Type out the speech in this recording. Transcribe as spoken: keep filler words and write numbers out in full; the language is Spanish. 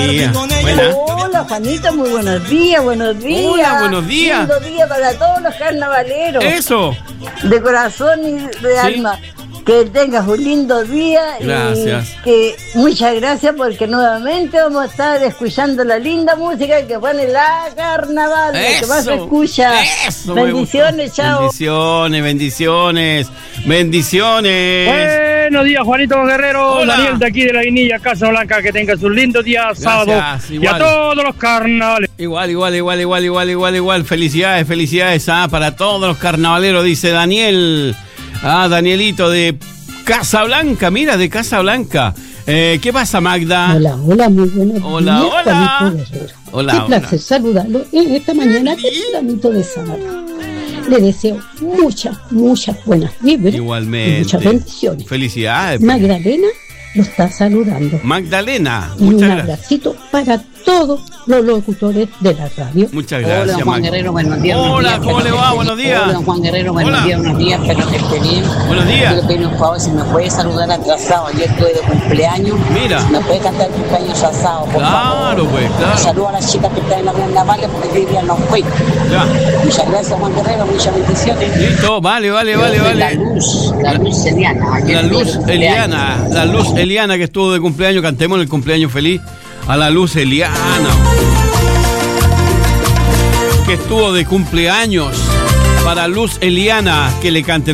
Buena. Hola, Juanito, muy buenos días, buenos días. Hola, buenos días. Lindo día para todos los carnavaleros. Eso. De corazón y de Sí. alma. Que tengas un lindo día. Gracias. Y que muchas gracias porque nuevamente vamos a estar escuchando la linda música que pone la carnaval, la que más se escucha. Eso me Bendiciones, gustó. chao. Bendiciones, bendiciones, bendiciones. Buenos días, Juanito Guerrero. Hola. Daniel de aquí de la Vinilla, Casa Blanca. Que tengas un lindo día sábado. Y igual. a todos los carnavales. Igual, igual, igual, igual, igual, igual, igual. Felicidades, felicidades ah, para todos los carnavaleros, dice Daniel. Ah, Danielito de Casablanca, mira, de Casablanca. Eh, ¿Qué pasa, Magda? Hola, hola, muy buenos Hola, días, hola. Juanito Guerrero. Hola, Qué hola. placer saludarlo en esta mañana tempranito de sábado. Le deseo muchas, muchas buenas vibras Igualmente. y muchas bendiciones. Felicidades. Magdalena lo está saludando. Magdalena, Y un muchas gracias. abracito para todos los locutores de la radio. Muchas gracias, Hola, Juan Magda. Guerrero, buenos días. buenos Hola, días, ¿cómo espero le que va? esté Buenos bien. días. Hola, Juan Guerrero, buenos Hola. días, buenos días, espero que esté bien. Buenos días. Quiero pedirle un favor, si me puede saludar atrasado. Ayer estuve de cumpleaños. Mira. Si me puede cantar el cumpleaños asado, por favor. Claro, pues, Un claro. saludo a las chicas que están en la Reina Vale, porque hoy día no fui. Ya. Muchas gracias, Juan Guerrero, muchas bendiciones. Listo, vale, vale, vale, La vale. luz, la luz Eliana. Ayer La estuve de luz cumpleaños. Eliana, la luz Eliana que estuvo de cumpleaños, cantemos el cumpleaños feliz a la luz Eliana. Que estuvo de cumpleaños para Luz Eliana, que le cante